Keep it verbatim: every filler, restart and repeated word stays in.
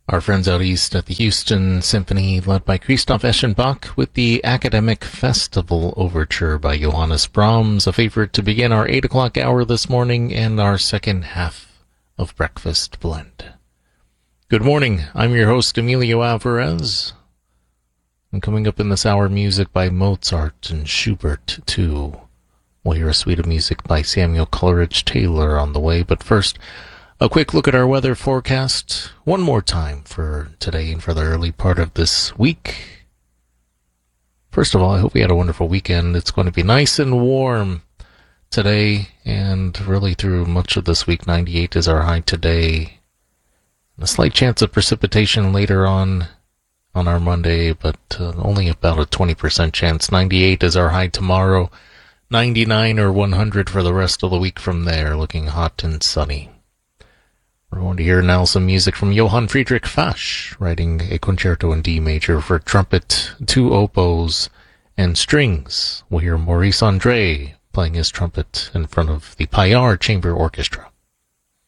Our friends out east at the Houston Symphony, led by Christoph Eschenbach, with the Academic Festival Overture by Johannes Brahms, a favorite to begin our eight o'clock hour this morning and our second half of Breakfast Blend. Good morning, I'm your host Emilio Alvarez. And coming up in this hour, music by Mozart and Schubert too. We'll hear a suite of music by Samuel Coleridge Taylor on the way, but first, a quick look at our weather forecast one more time for today and for the early part of this week. First of all, I hope we had a wonderful weekend. It's going to be nice and warm today and really through much of this week. ninety-eight is our high today. A slight chance of precipitation later on on our Monday, but uh, only about a twenty percent chance. ninety-eight is our high tomorrow. ninety-nine or one hundred for the rest of the week from there, looking hot and sunny. We're going to hear now some music from Johann Friedrich Fasch, writing a concerto in D major for trumpet, two oboes, and strings. We'll hear Maurice André playing his trumpet in front of the Payar Chamber Orchestra.